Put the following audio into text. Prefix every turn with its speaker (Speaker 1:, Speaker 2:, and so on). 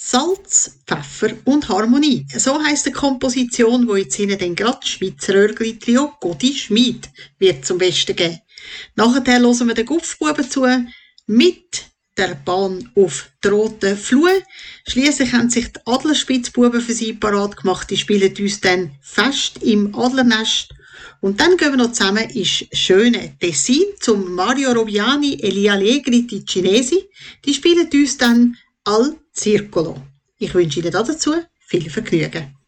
Speaker 1: Salz, Pfeffer und Harmonie. So heisst die Komposition, wo jetzt Ihnen dann gerade das Schweizer Röhrgli-Trio Godi Schmid wird zum Besten geben. Nachher hören wir den Gupfbuben zu mit der Bahn auf die rote Flur. Schliesslich haben sich die Adlerspitzbuben für sie parat gemacht. Die spielen uns dann fest im Adlernest. Und dann gehen wir noch zusammen ins schöne Tessin zum Mario Robiani e gli Allegri di Cinesi. Die spielen uns dann Al Circolo. Ich wünsche Ihnen dazu viel Vergnügen.